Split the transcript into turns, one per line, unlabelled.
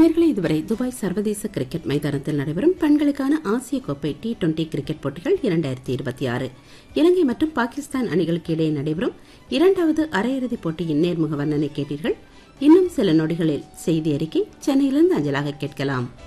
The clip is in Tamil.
நேயர்களே, இதுவரை துபாய் சர்வதேச கிரிக்கெட் மைதானத்தில் நடைபெறும் பெண்களுக்கான ஆசிய கோப்பை T20 கிரிக்கெட் போட்டிகள் 2026 இலங்கை மற்றும் பாகிஸ்தான் அணிகளுக்கு இடையே நடைபெறும் இரண்டாவது அரையிறுதிப் போட்டியின் நேர்முக வர்ணனை கேட்டீர்கள். இன்னும் சில நொடிகளில் செய்தி அறிக்கை சென்னையிலிருந்து அஞ்சலாக கேட்கலாம்.